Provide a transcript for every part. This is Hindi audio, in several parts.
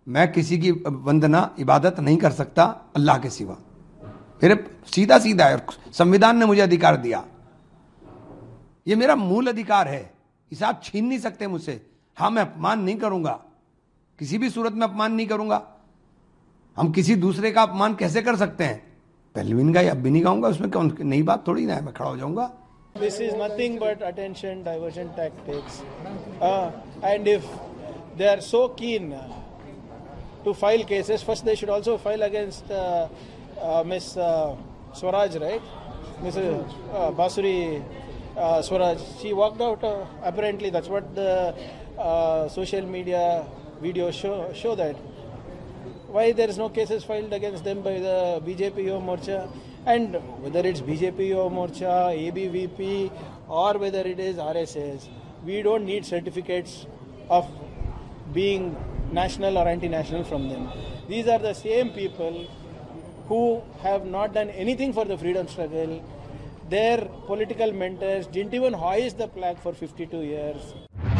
मैं किसी की वंदना इबादत नहीं कर सकता अल्लाह के सिवा। मेरे सीधा सीधा है, संविधान ने मुझे अधिकार दिया, ये मेरा मूल अधिकार है, इसे आप छीन नहीं सकते मुझसे। हाँ, मैं अपमान नहीं करूंगा, किसी भी सूरत में अपमान नहीं करूंगा। हम किसी दूसरे का अपमान कैसे कर सकते हैं? पहले भी नहीं गाई, अब भी नहीं गाऊंगा, उसमें कौन नई बात थोड़ी ना है, मैं खड़ा हो जाऊंगा। This is nothing but attention diversion tactics, and if they are so keen to file cases, first they should also file against Miss Swaraj, right? Miss Basuri Swaraj. She walked out. Apparently, that's what the social media videos show that. Why there is no cases filed against them by the BJP Yuva Morcha? And whether it's BJP Yuva Morcha, ABVP, or whether it is RSS, we don't need certificates of being national or anti-national from them. These are the same people who have not done anything for the freedom struggle. Their political mentors didn't even hoist the flag for 52 years.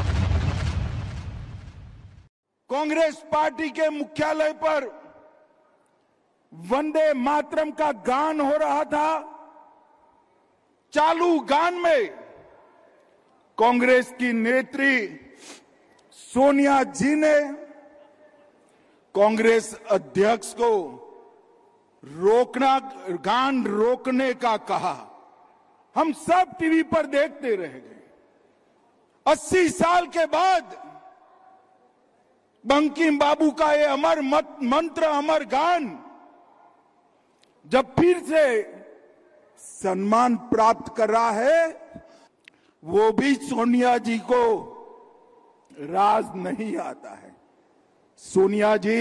Congress party के मुख्यालय पर वंदे मातरम का गान हो रहा था। चालू गान में कांग्रेस की नेत्री सोनिया जी ने कांग्रेस अध्यक्ष को गान रोकने का कहा। हम सब टीवी पर देखते रह गए। 80 साल के बाद बंकिम बाबू का ये अमर मंत्र, अमर गान जब फिर से सम्मान प्राप्त कर रहा है, वो भी सोनिया जी को राज नहीं आता है। सोनिया जी,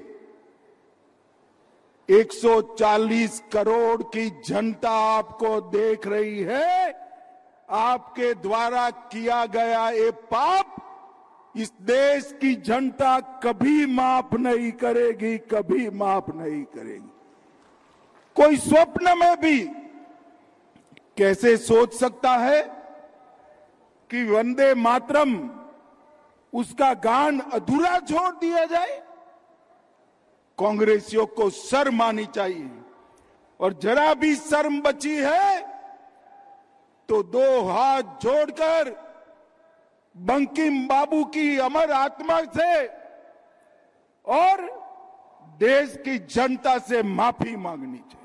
140 करोड़ की जनता आपको देख रही है। आपके द्वारा किया गया ये पाप इस देश की जनता कभी माफ नहीं करेगी, कभी माफ नहीं करेगी। कोई स्वप्न में भी कैसे सोच सकता है कि वंदे मातरम उसका गान अधूरा छोड़ दिया जाए? कांग्रेसियों को शर्म आनी चाहिए, और जरा भी शर्म बची है तो 2 हाथ जोड़कर बंकिम बाबू की अमर आत्मा से और देश की जनता से माफी मांगनी चाहिए।